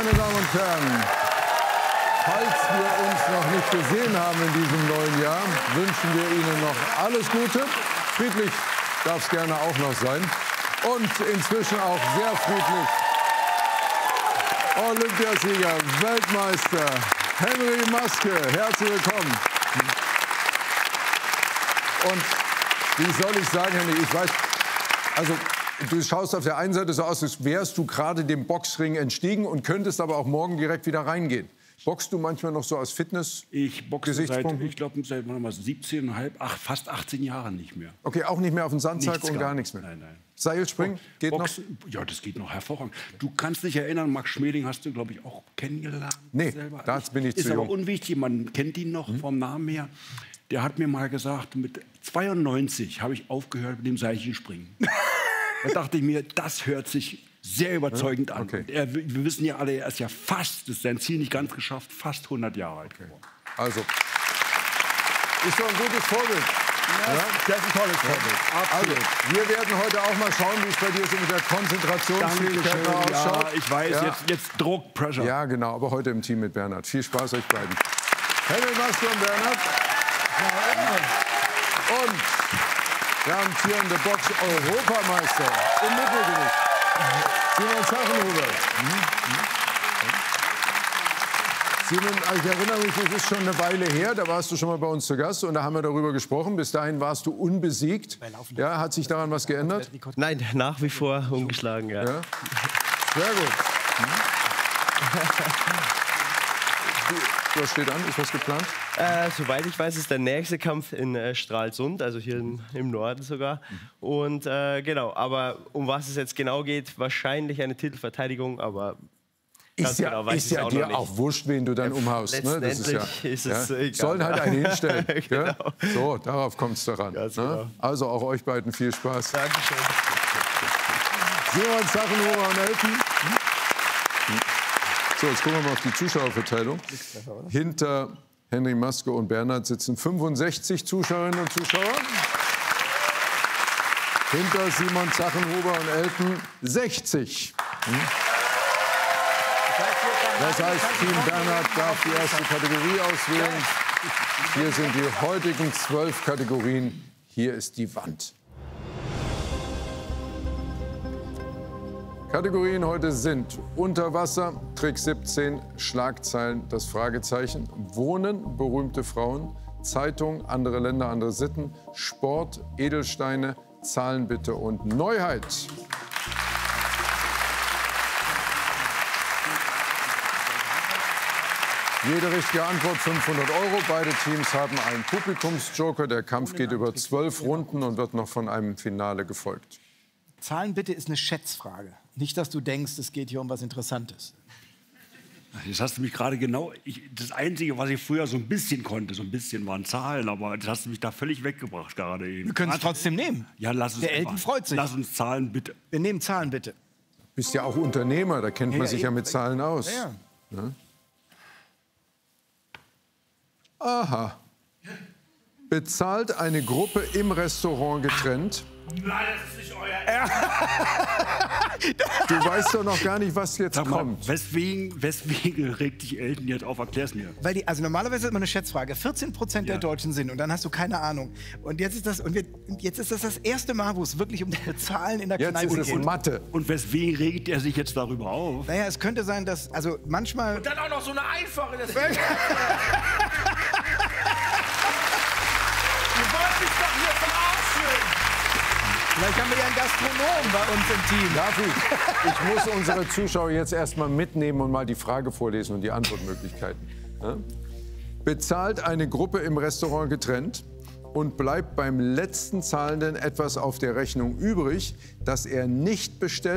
meine Damen und Herren, falls wir uns noch nicht gesehen haben in diesem neuen Jahr, wünschen wir Ihnen noch alles Gute. Friedlich darf es gerne auch noch sein. Und inzwischen auch sehr friedlich. Olympiasieger, Weltmeister Henry Maske, herzlich willkommen. Und wie soll ich sagen, Henry, ich weiß, also du schaust auf der einen Seite so aus, als wärst du gerade dem Boxring entstiegen und könntest aber auch morgen direkt wieder reingehen. Boxst du manchmal noch so aus Fitness? Ich boxe seit, ich glaube, seit 17,5, fast 18 Jahren nicht mehr. Okay, auch nicht mehr auf den Sandsack und gar nichts mehr? Nein, nein. Seilspringen, geht Boxen, noch? Ja, das geht noch hervorragend. Du kannst dich erinnern, Max Schmeling hast du, glaube ich, auch kennengelernt. Nee, da bin ich zu jung. Ist aber unwichtig, man kennt ihn noch vom Namen her. Der hat mir mal gesagt, mit 92 habe ich aufgehört mit dem Seilchenspringen. Da dachte ich mir, das hört sich sehr überzeugend an. Okay. Wir wissen ja alle, er ist ja fast, das ist sein Ziel nicht ganz geschafft, fast 100 Jahre alt geworden. Also, ist doch ein gutes Vorbild. Ja, das ist ein tolles Vorbild. Also, wir werden heute auch mal schauen, wie es bei dir so mit der Konzentrationsfähigkeit ausschaut. Ja, ich weiß, jetzt Druck, Pressure. Ja, genau, aber heute im Team mit Bernhard. Viel Spaß euch beiden. Henry Maske und Bernhard. Und der amtierende Box-Europameister im Mittelgewicht, Simon Zachenhuber. Simon, ich erinnere mich, es ist schon eine Weile her, da warst du schon mal bei uns zu Gast und da haben wir darüber gesprochen. Bis dahin warst du unbesiegt. Ja, hat sich daran was geändert? Nein, nach wie vor ungeschlagen, ja. Ja? Sehr gut. Was steht an? Ist was geplant? Soweit ich weiß, ist der nächste Kampf in Stralsund, also hier im Norden sogar. Und genau, aber um was es jetzt genau geht, wahrscheinlich eine Titelverteidigung, aber ist ja, genau ist ja dir auch wurscht, wen du dann umhaust. Ne? Das ist es egal. Sollen halt einen hinstellen. Genau. Ja? So, darauf kommt es daran. Ganz genau. Ne? Also auch euch beiden viel Spaß. Dankeschön. Simon Zachenhuber und Elfen. So, jetzt gucken wir mal auf die Zuschauerverteilung. Hinter Henry Maske und Bernhard sitzen 65 Zuschauerinnen und Zuschauer. Hinter Simon Zachenhuber und Elfen 60. Das heißt, Team Bernhard darf die erste Kategorie auswählen. Hier sind die heutigen 12 Kategorien. Hier ist die Wand. Kategorien heute sind Unterwasser, Trick 17, Schlagzeilen, das Fragezeichen, Wohnen, berühmte Frauen, Zeitung, andere Länder, andere Sitten, Sport, Edelsteine, Zahlen bitte und Neuheit. Jede richtige Antwort 500 €. Beide Teams haben einen Publikumsjoker. Der Kampf geht über 12 Runden und wird noch von einem Finale gefolgt. Zahlen bitte ist eine Schätzfrage. Nicht, dass du denkst, es geht hier um was Interessantes. Jetzt hast du mich gerade genau... das Einzige, was ich früher so ein bisschen konnte, waren Zahlen, aber das hast du mich da völlig weggebracht gerade eben. Wir können es trotzdem nehmen. Ja, lass uns Der Elton freut sich. Lass uns Zahlen bitte. Wir nehmen Zahlen bitte. Du bist ja auch Unternehmer, da kennt man sich ja mit Zahlen aus. Ja. Aha. Bezahlt eine Gruppe im Restaurant getrennt? Nein, das ist nicht euer Ernst. Du weißt doch noch gar nicht, was jetzt kommt. Weswegen regt dich Elton jetzt auf? Erklär's mir. Weil also normalerweise ist es immer eine Schätzfrage. 14% der Deutschen sind und dann hast du keine Ahnung. Und jetzt ist das erste Mal, wo es wirklich um die Zahlen in der Kneipe geht. Jetzt ist es Mathe. Und weswegen regt er sich jetzt darüber auf? Naja, es könnte sein, dass also manchmal... Und dann auch noch so eine einfache. Das Vielleicht haben wir ja einen Gastronomen bei uns im Team. David, ich muss unsere Zuschauer jetzt erstmal mitnehmen und mal die Frage vorlesen und die Antwortmöglichkeiten. Ja? Bezahlt eine Gruppe im Restaurant getrennt und bleibt beim letzten Zahlenden etwas auf der Rechnung übrig, das er nicht bestellt